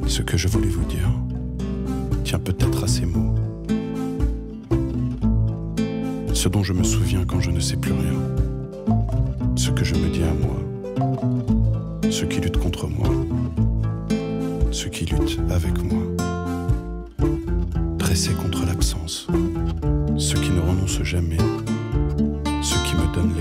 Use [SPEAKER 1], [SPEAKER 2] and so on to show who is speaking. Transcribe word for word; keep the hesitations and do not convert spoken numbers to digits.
[SPEAKER 1] Ce que je voulais vous dire tient peut-être à ces mots. Ce dont je me souviens quand je ne sais plus rien. Ce que je me dis à moi. Ceux qui luttent contre moi. Ceux qui luttent avec moi. Dressés contre l'absence. Ceux qui ne renoncent jamais. Ceux qui me donnent